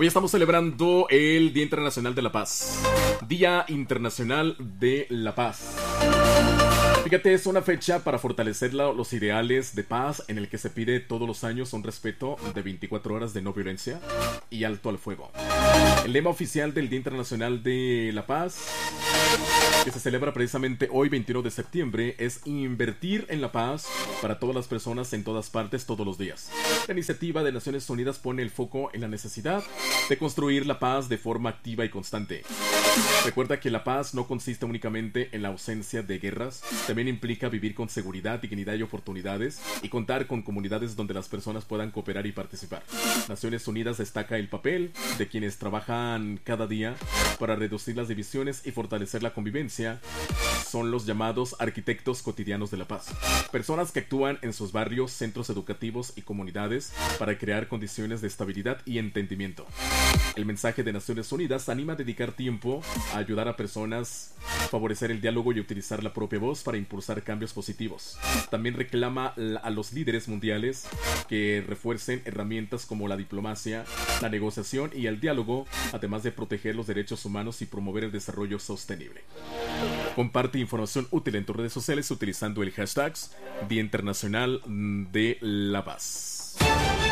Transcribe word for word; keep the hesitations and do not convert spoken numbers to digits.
Hoy estamos celebrando el Día Internacional de la Paz. Día Internacional de la Paz. Fíjate, es una fecha para fortalecer la, los ideales de paz en el que se pide todos los años un respeto de veinticuatro horas de no violencia y alto al fuego. El lema oficial del Día Internacional de la Paz, que se celebra precisamente hoy veintiuno de septiembre, es invertir en la paz para todas las personas en todas partes todos los días. La iniciativa de Naciones Unidas pone el foco en la necesidad de construir la paz de forma activa y constante. Recuerda que la paz no consiste únicamente en la ausencia de guerras, también implica vivir con seguridad, dignidad y oportunidades y contar con comunidades donde las personas puedan cooperar y participar. Naciones Unidas destaca el papel de quienes trabajan cada día para reducir las divisiones y fortalecer la convivencia. Son los llamados arquitectos cotidianos de la paz. Personas que actúan en sus barrios, centros educativos y comunidades para crear condiciones de estabilidad y entendimiento. El mensaje de Naciones Unidas anima a dedicar tiempo a ayudar a personas, favorecer el diálogo y utilizar la propia voz para impulsar cambios positivos. También reclama a los líderes mundiales que refuercen herramientas como la diplomacia, la negociación y el diálogo, además de proteger los derechos humanos y promover el desarrollo sostenible. Comparte información útil en tus redes sociales utilizando el hashtag Día Internacional de la Paz.